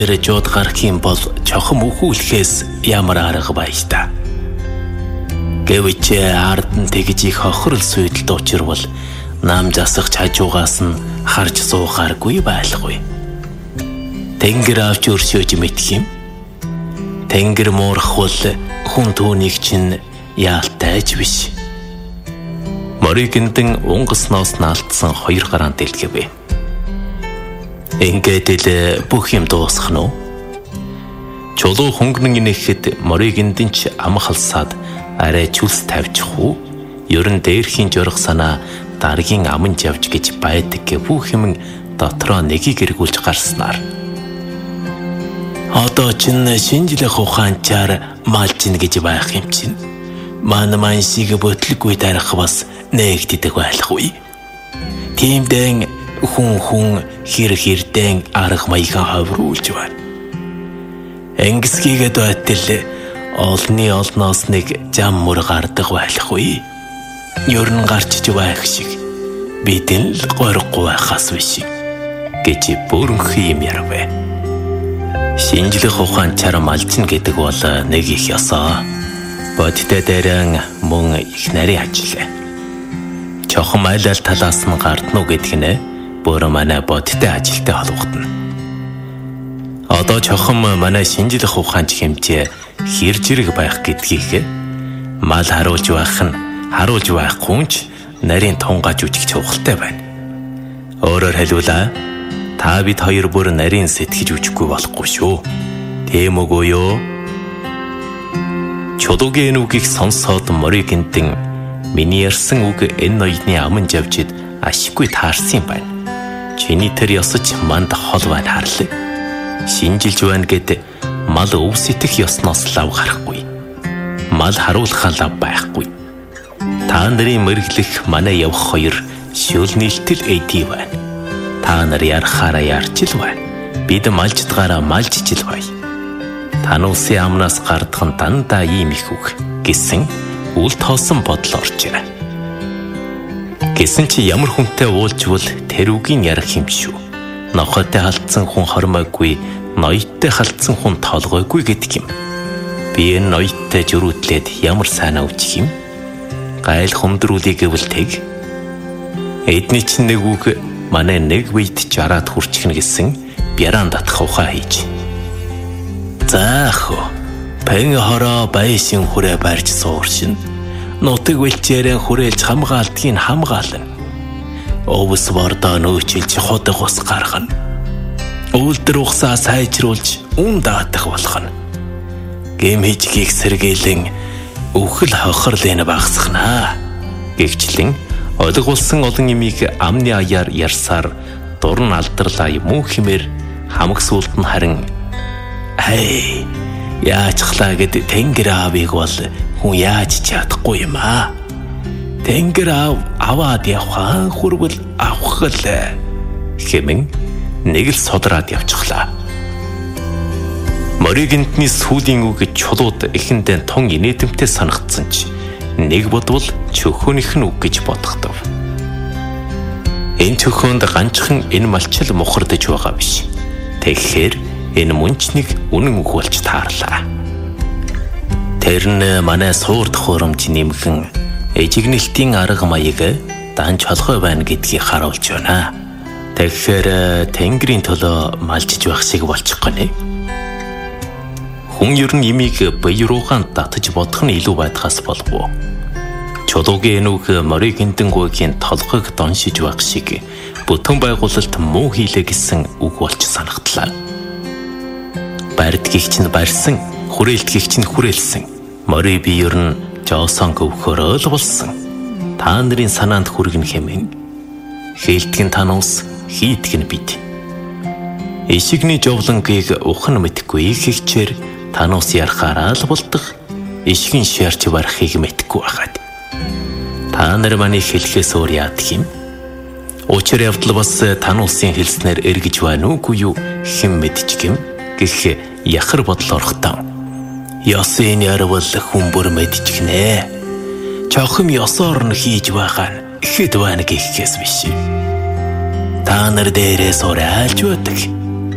Жод гарах юм бол чохом өхүүлэхээс ямар арга байж та. Гэвч ард нь тэгж их хохирол сүйдэлд учирвал нам засагч хажуугаас нь харж суухааргүй байлгүй. Тэнгэр авч өршөөж мэдх юм. Тэнгэр муурхвал хүн түүнийг чинь яалтайж биш. Моригэнтэн унгасноос наалтсан 2 гараан дэлгэв. Ингээд л бүх юм дуусах нь. Чулуу хөнгөн инэхэд моригэнтэн ч амхалсаад арай чүлс тавьчих уу? Ерөн дээрхийн жорох санаа даргийн аманж явж гэж байдаг бүх юм дотроо нэгийг эргүүлж гарснаар. Одоо чинь шинжлэх ухаанчаар малчин гэж байх юм чинь. Маань шиг ботлоггүй дарах бас нээгддэг байхгүй. Тиймдэн хүн хэр-хэрдэн арга маяхан хавруулж байна. Ангисгийгээд байтал олноос нэг зам мөр гардаг байхгүй. Ерөн гарчиж байх шиг бидэн л горихгүй байхаас биш гэж бүрэнхий юм ярвэ. Шинжлэх ухаанчаар малчин гэдэг бол нэг их ёсоо. Бодтой дээрэн мөн их нарийн ажил. Чохом аль талаас нь гардна уу гэдг нь бүр манай бодтой ажилтай холбогдно. Одоо чохом манай шинжлэх ухаанч хэмжээ хэр зэрэг байх гэдгийг мал харуулж байх нь харуулж байхгүй ч нарийн тунгааж үжих чухалтай байна. Өөрөөр хэлбэл та бид хоёр бүр нарийн сэтгэж үжихгүй болохгүй шүү. Тийм үгүй юу? Чулуугийн үгийг сонсоод моригэнтэн миний ярьсан үг энэ ноёдны аман завжид ашиггүй таарсан юм байна. Чиний тэр ёсож манд хол байна харлаа. Шинжилж байна гэд мал өв сэтэх ёсноос лав гарахгүй. Мал харуулах лав байхгүй. Та нарын мэргэлэх манай явах хоёр шүл нийлтэл эдий байна. Та нар ярахаараа ярч л байна. Бид малждгаараа малжж л бай. Тануусын амнаас гардах нь дандаа ийм их үг гэсэн үл тоосон бодол оржээ. Гэсэн чи ямар хүнтэй уулзвал тэр үгийн ярих юм шүү. Нохойтой халтсан хүн хормойгүй, ноёдтой халтсан хүн толгойгүй гэдэг юм. Би энэ ноёдтой жирүүтлээд ямар сайнаа үжих юм? Гайл хүмдрүүлээ гэвэл тэг. Эдний чинь нэг үг манай нэг үед 60-аад хүрчихнэ гэсэн бяран татах ухаа хийж. Заах уу. Пэн хороо байшин хүрээ барьж сууршин. Нутаг бэлчээрэн хүрээлж хамгаалтгийг хамгаална. Овс бордоо нөөчилж ходог ус гаргана. Үлдэр ухсаа сайжруулж үн даатах болох нь. Гэм хижгийг сэргийлэн өхөл хохирлын багсахнаа. Гэвчлэн ойлгуулсан олон имийг амны аяар ярсаар дурн алдарлаа юм уу хэмээр хамагсуулт нь харин хей яачглаа гэд тэнгэр аавыг бол хүн яаж чадахгүй юм аа. Тэнгэр аав аваад явхаа хүрвэл авах л хэмээн нэг л содраад явчихлаа. Моригэнтний сүүлийн үг чулууд эхэндээ тун инээдэмтэй санагдсан ч нэг бодвол чөхөөнийх нь үг гэж бодогдов. Энэ чөхөөнд ганцхан энэ малчил мухардж байгаа биш. Тэгэхээр энэ мөнчнийг үнэн үг болж таарлаа. Тэр нь манай суурд хурамж нэмхэн эжигнэлтийн арга маяг данж холгой байна гэдгийг харуулж байна. Тэгэхээр тэнгэрийн төлөө малжиж байх шиг болчих гэнэ. Хүн ер нь имийг бие руугаан татаж бодох нь илүү байдгаас болов. Чулуугийн үг моригэнтэнгүйгийн толгойг доншиж байх шиг бүтэн байгуулалт муу хийлээ гэсэн үг болж санагдлаа. Барьдгийгч нь барьсан, хүрээлтгийгч нь хүрээлсэн. Мори би ер нь жоосон гөвхөрөө л болсон. Та нарын санаанд хүргэн хэмээн. Хэлтгэн тануус, хийдгэн бид. Ишигний жовлонгийг ухна мэдгүй ихчээр тануус ярахаараа л болдог. Ишгийн шаарч барахыг мэдгүй байхад. Та нар маний хэлхээс өөр яадаг юм? Учир явдал бас тануусын хэлснээр эргэж байна уугүй юу хэм мэдчихэм гэх яхар бодол орохтаа. Ёсын ярвал хүмбэр мэдчихнэ. Чохом ёсоор нь хийж байгаа нь ихэд байна гэхээс биш. Та нар дээрээс уриалж байдаг.